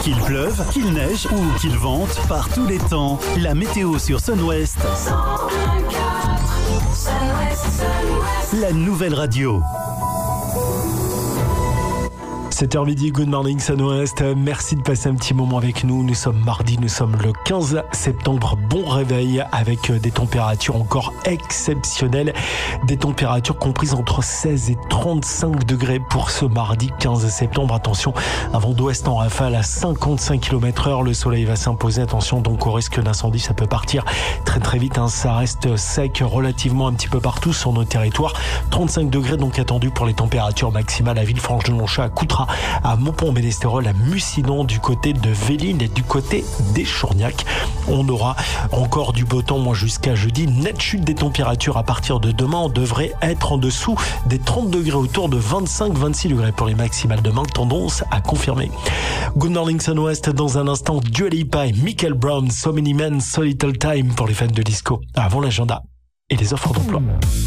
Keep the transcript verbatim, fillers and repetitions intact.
Qu'il pleuve, qu'il neige ou qu'il vente, par tous les temps, la météo sur Sun West. La nouvelle radio. sept heures midi, good morning Sun West. Merci de passer un petit moment avec nous. Nous sommes mardi, nous sommes le quinze septembre. Bon réveil avec des températures encore exceptionnelles. Des températures comprises entre seize et trente-cinq degrés pour ce mardi quinze septembre. Attention, un vent d'ouest en rafale à cinquante-cinq kilomètres heure. Le soleil va s'imposer. Attention donc au risque d'incendie. Ça peut partir très très vite. Hein. Ça reste sec relativement un petit peu partout sur nos territoires. trente-cinq degrés donc attendus pour les températures maximales à Villefranche-de-Longchamp, à Coutras, à Montpont-Ménestérol, à Mucident, du côté de Véline et du côté des Chourgnac. On aura encore du beau temps, moi, jusqu'à jeudi. Nette chute des températures à partir de demain. On devrait être en dessous des trente degrés, autour de vingt-cinq à vingt-six degrés pour les maximales demain. Tendance à confirmer. Good morning Sun West. Dans un instant, Dua Lipa et Michael Brown, So Many Men, So Little Time pour les fans de disco. Avant l'agenda et les offres d'emploi.